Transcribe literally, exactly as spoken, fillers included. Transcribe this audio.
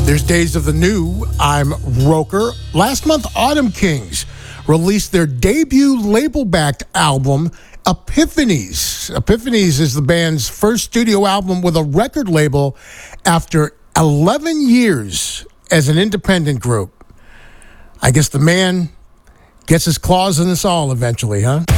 There's Days of the New. I'm Roker. Last month, Autumn Kings released their debut label-backed album, Epiphanies. Epiphanies is the band's first studio album with a record label after eleven years as an independent group. I guess the man gets his claws in us all eventually, huh?